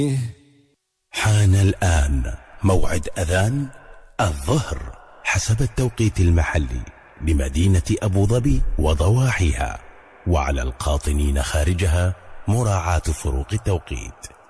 حان الآن موعد أذان الظهر حسب التوقيت المحلي بمدينة أبو ظبي وضواحيها، وعلى القاطنين خارجها مراعاة فروق التوقيت.